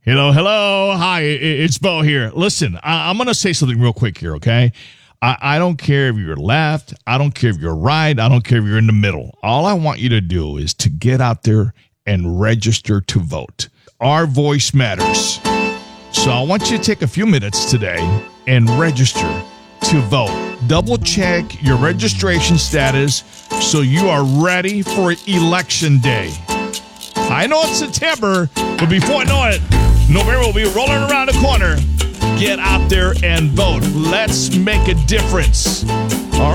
Hello, hello. Hi, it's Bo here. Listen, I'm going to say something real quick here, okay? I don't care if you're left. I don't care if you're right. I don't care if you're in the middle. All I want you to do is to get out there and register to vote. Our voice matters. So I want you to take a few minutes today and register to vote. Double check your registration status so you are ready for Election Day. I know it's September, but before I know it, November will be rolling around the corner. Get out there and vote. Let's make a difference.